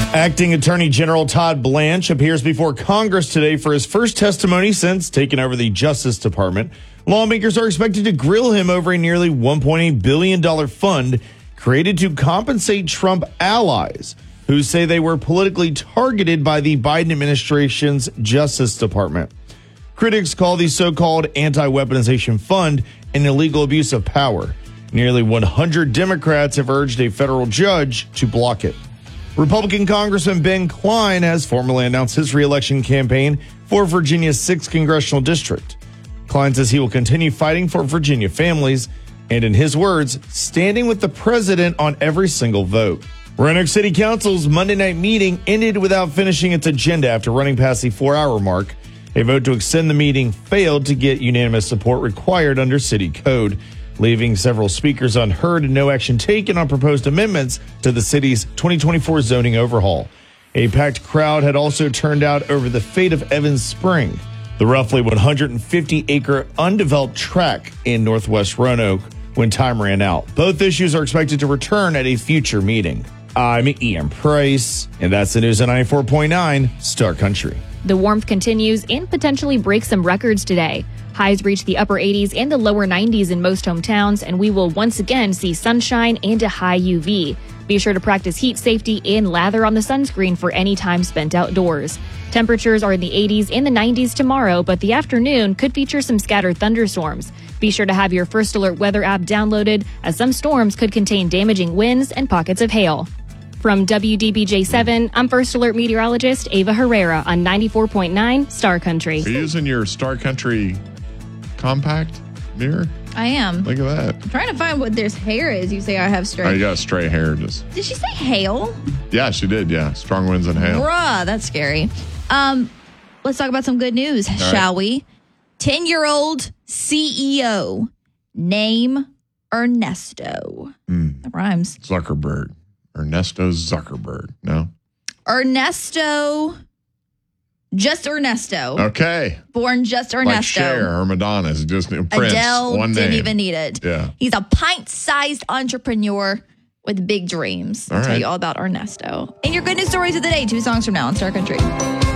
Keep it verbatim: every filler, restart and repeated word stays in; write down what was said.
Acting Attorney General Todd Blanche appears before Congress today for his first testimony since taking over the Justice Department. Lawmakers are expected to grill him over a nearly one point eight billion dollars fund created to compensate Trump allies who say they were politically targeted by the Biden administration's Justice Department. Critics call the so-called anti-weaponization fund an illegal abuse of power. Nearly one hundred Democrats have urged a federal judge to block it. Republican Congressman Ben Cline has formally announced his reelection campaign for Virginia's sixth congressional district. Cline says he will continue fighting for Virginia families and, in his words, standing with the president on every single vote. Roanoke City Council's Monday night meeting ended without finishing its agenda after running past the four-hour mark. A vote to extend the meeting failed to get unanimous support required under city code, leaving several speakers unheard and no action taken on proposed amendments to the city's twenty twenty-four zoning overhaul. A packed crowd had also turned out over the fate of Evans Spring, the roughly one hundred fifty acre undeveloped tract in northwest Roanoke, when time ran out. Both issues are expected to return at a future meeting. I'm Ian Price, and that's the news on ninety-four point nine Star Country. The warmth continues and potentially breaks some records today. Highs reach the upper eighties and the lower nineties in most hometowns, and we will once again see sunshine and a high U V. Be sure to practice heat safety and lather on the sunscreen for any time spent outdoors. Temperatures are in the eighties and the nineties tomorrow, but the afternoon could feature some scattered thunderstorms. Be sure to have your First Alert weather app downloaded, as some storms could contain damaging winds and pockets of hail. From W D B J seven, I'm First Alert meteorologist Ava Herrera on ninety-four point nine Star Country. Are you using your Star Country compact mirror? I am. Look at that. I'm trying to find what this hair is. You say I have straight. Oh, you got straight hair. Just. Did she say hail? Yeah, she did. Yeah. Strong winds and hail. Bruh, that's scary. Um, let's talk about some good news, All shall right. we? ten-year-old C E O, name Ernesto. Mm. That rhymes. Zuckerberg. Ernesto Zuckerberg. No? Ernesto, just Ernesto. Okay. Born just Ernesto. Like Cher or Madonna's. Just Prince. Adele one didn't name. even need it. Yeah. He's a pint-sized entrepreneur with big dreams. I'll All tell right. you all about Ernesto. And your good news stories of the day, two songs from now on Star Country.